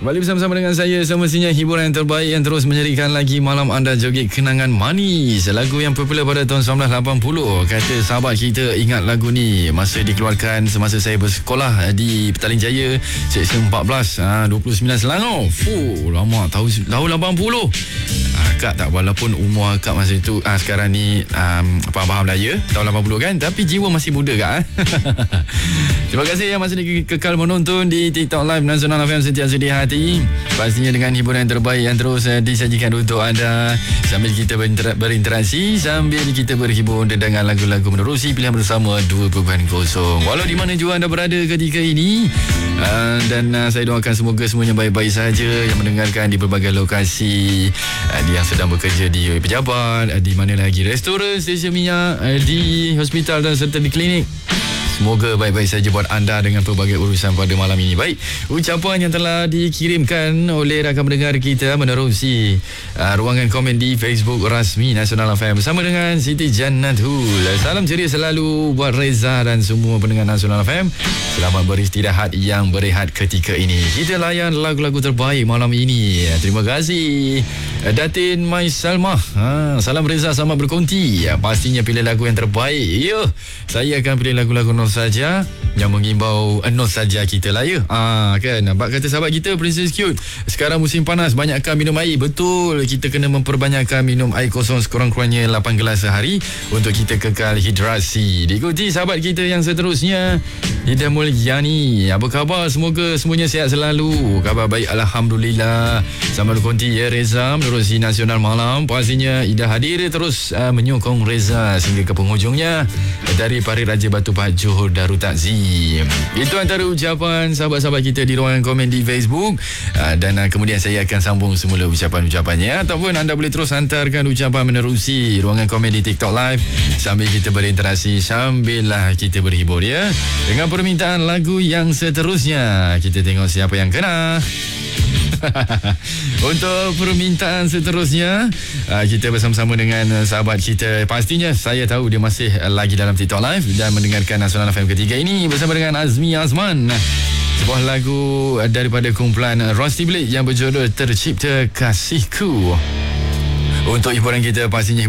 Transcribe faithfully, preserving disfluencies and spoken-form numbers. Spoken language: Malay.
Kembali bersama-sama dengan saya. Semestinya hiburan yang terbaik yang terus menyerikan lagi malam anda joget kenangan manis. Lagu yang popular pada tahun sembilan belas lapan puluh. Kata sahabat kita ingat lagu ni masa dikeluarkan semasa saya bersekolah di Petaling Jaya Seksyen empat belas, ha, dua puluh sembilan Selangor. Fuh, lama tahun, tahun lapan puluh. Akak tak, walaupun umur akak masa itu ah, sekarang ni um, faham-faham dah ya, tahun lapan puluh kan, tapi jiwa masih muda kak. Terima kasih yang masih kekal menonton di TikTok Live Nasional F M sentiasa di hati. Pastinya dengan hiburan yang terbaik yang terus uh, disajikan untuk anda sambil kita berinter- berinteraksi, sambil kita berhibur dengan lagu-lagu menerusi pilihan bersama dua titik kosong. Walau di mana juga anda berada ketika ini, uh, dan uh, saya doakan semoga semuanya baik-baik saja yang mendengarkan di berbagai lokasi, uh, yang sedang bekerja di pejabat, uh, di mana lagi restoran, stesen minyak, uh, di hospital dan serta di klinik. Semoga baik-baik saja buat anda dengan pelbagai urusan pada malam ini. Baik, ucapan yang telah dikirimkan oleh rakan pendengar kita menerusi uh, ruangan komen di Facebook rasmi Nasional F M bersama dengan Siti Jannatul. Salam ceria selalu buat Reza dan semua pendengar Nasional F M. Selamat beristirahat yang berehat ketika ini. Kita layan lagu-lagu terbaik malam ini. Terima kasih Datin Mai Salmah. Ha, salam Reza, selamat berkonti. Ya, pastinya pilih lagu yang terbaik. Ya, saya akan pilih lagu-lagu saja yang mengimbau nostalgia kita lah ya. Ah kan, nampak kata sahabat kita Princess Cute. Sekarang musim panas, banyakkan minum air. Betul, kita kena memperbanyakkan minum air kosong sekurang-kurangnya lapan gelas sehari untuk kita kekal hidrasi. Diikuti sahabat kita yang seterusnya, Ida Mulyani. Apa khabar? Semoga semuanya sihat selalu. Khabar baik, alhamdulillah. Sama berkonti ya Reza menerusi Nasional Malam. Pastinya Ida hadir terus uh, menyokong Reza sehingga ke penghujungnya dari Pari Raja Batu Pahat Johor Darul Takzim. Itu antara ucapan sahabat-sahabat kita di ruangan komen di Facebook, uh, dan uh, kemudian saya akan sambung semula ucapan-ucapannya, ataupun anda boleh terus hantarkan ucapan menerusi ruangan komen di TikTok Live sambil kita berinteraksi, sambillah kita berhibur ya dengan permintaan lagu yang seterusnya. Kita tengok siapa yang kena. Untuk permintaan seterusnya, uh, kita bersama-sama dengan uh, sahabat kita. Pastinya saya tahu dia masih uh, lagi dalam TikTok Live dan mendengarkan Nasional F M ketiga ini bersama dengan Azmi Azman. Sebuah lagu uh, daripada kumpulan uh, Rusty Blade yang berjudul Tercipta Kasihku. Untuk hiburan kita pastinya